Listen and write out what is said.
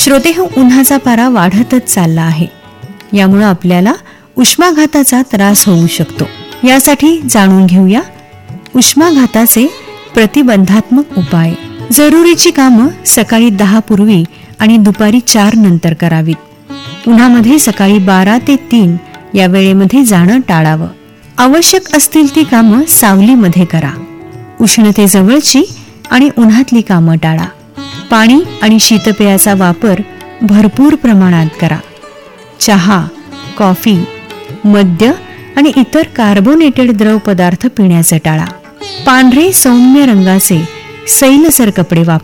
श्रोतेहो, उन्हाचा पारा वाढतच चालला आहे. यामुळे आपल्याला उष्माघाताचा त्रास होऊ शकतो. यासाठी जाणून घेऊया उष्माघाताचे प्रतिबंधात्मक उपाय. जरुरीची कामं सकाळी 10 पूर्वी आणि दुपारी 4 नंतर करावीत. उन्हामध्ये सकाळी 12 ते 3 या वेळेमध्ये जाणं टाळावं. आवश्यक असतील ती कामं सावलीमध्ये करा. उष्णतेजवळची आणि उन्हातली कामं टाळा. पाणी आणि शीतपेयाचा वापर भरपूर प्रमाणात करा. चहा, कॉफी, मद्य आणि इतर कार्बोनेटेड द्रव पदार्थ पिण्याचे टाळा. पांढरे सौम्य रंगाचे सैलसर कपडे वापरा.